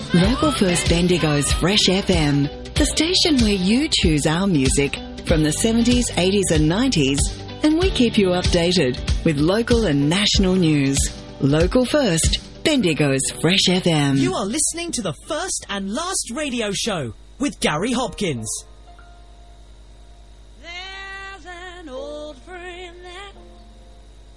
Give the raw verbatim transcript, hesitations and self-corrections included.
Local First Bendigo's Fresh F M, the station where you choose our music from the seventies, eighties and nineties, and we keep you updated with local and national news. Local First, Bendigo's Fresh F M. You are listening to the First and Last Radio Show with Gary Hopkins.